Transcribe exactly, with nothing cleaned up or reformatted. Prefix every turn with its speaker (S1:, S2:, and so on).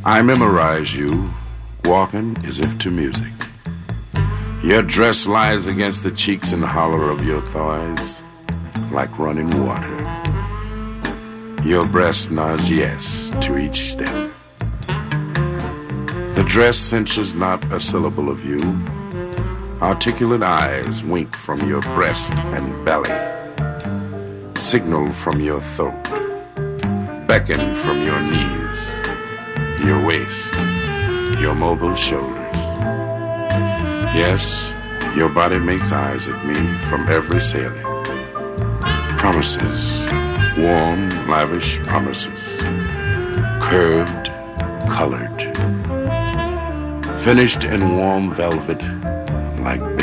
S1: I memorize you, walking as if to music. Your dress lies against the cheeks and hollow of your thighs like running water. Your breast nods yes to each step. The dress censures not a syllable of you. Articulate eyes wink from your breast and belly, signal from your throat, beckon from your knees, your waist, your mobile shoulders. Yes, your body makes eyes at me from every sailor. Promises, warm, lavish promises, curved, colored, finished in warm velvet like baby.